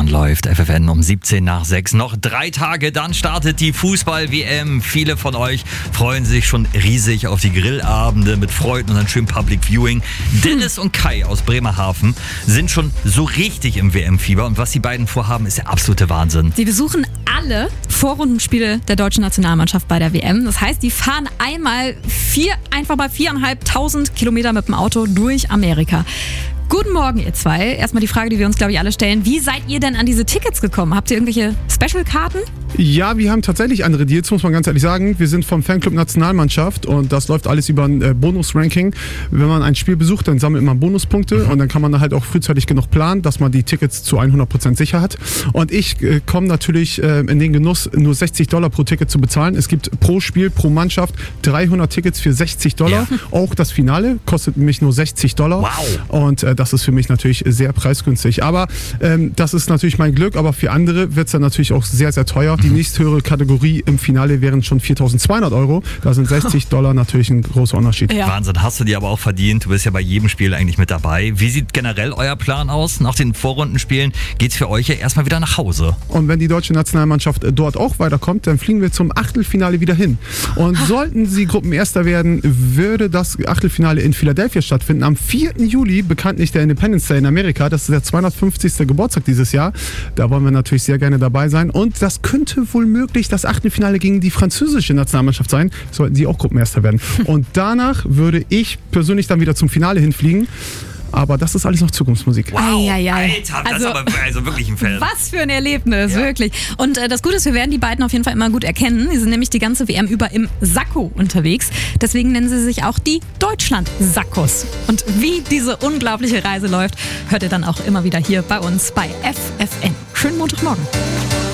Countdown läuft. FFN um 6:17. Noch 3 Tage, dann startet die Fußball-WM. Viele von euch freuen sich schon riesig auf die Grillabende mit Freunden und einem schönen Public Viewing. Dennis und Kai aus Bremerhaven sind schon so richtig im WM-Fieber. Und was die beiden vorhaben, ist der absolute Wahnsinn. Sie besuchen alle Vorrundenspiele der deutschen Nationalmannschaft bei der WM. Das heißt, die fahren einfach mal 4.500 Kilometer mit dem Auto durch Amerika. Guten Morgen, ihr zwei. Erstmal die Frage, die wir uns, glaube ich, alle stellen. Wie seid ihr denn an diese Tickets gekommen? Habt ihr irgendwelche Special-Karten? Ja, wir haben tatsächlich andere Deals, muss man ganz ehrlich sagen. Wir sind vom Fanclub Nationalmannschaft und das läuft alles über ein Bonus-Ranking. Wenn man ein Spiel besucht, dann sammelt man Bonuspunkte und dann kann man halt auch frühzeitig genug planen, dass man die Tickets zu 100% sicher hat. Und ich komme natürlich in den Genuss, nur $60 pro Ticket zu bezahlen. Es gibt pro Spiel, pro Mannschaft 300 Tickets für $60. Ja. Auch das Finale kostet mich nur $60. Wow. Und das ist für mich natürlich sehr preisgünstig. Aber das ist natürlich mein Glück, aber für andere wird es dann natürlich auch sehr, sehr teuer. Die nächsthöhere Kategorie im Finale wären schon 4.200 €. Da sind $60 natürlich ein großer Unterschied. Ja. Wahnsinn, hast du dir aber auch verdient. Du bist ja bei jedem Spiel eigentlich mit dabei. Wie sieht generell euer Plan aus? Nach den Vorrundenspielen geht es für euch ja erstmal wieder nach Hause. Und wenn die deutsche Nationalmannschaft dort auch weiterkommt, dann fliegen wir zum Achtelfinale wieder hin. Und sollten sie Gruppenerster werden, würde das Achtelfinale in Philadelphia stattfinden. Am 4. Juli, bekanntlich der Independence Day in Amerika. Das ist der 250. Geburtstag dieses Jahr. Da wollen wir natürlich sehr gerne dabei sein. Und das könnte wohl möglich das Achtelfinale gegen die französische Nationalmannschaft sein. Sollten sie auch Gruppenerster werden. Und danach würde ich persönlich dann wieder zum Finale hinfliegen. Aber das ist alles noch Zukunftsmusik. Wow, Alter, das ist aber wirklich ein Film. Was für ein Erlebnis, wirklich. Und das Gute ist, wir werden die beiden auf jeden Fall immer gut erkennen. Die sind nämlich die ganze WM über im Sakko unterwegs. Deswegen nennen sie sich auch die Deutschland-Sakkos. Und wie diese unglaubliche Reise läuft, hört ihr dann auch immer wieder hier bei uns bei FFN. Schönen Montagmorgen.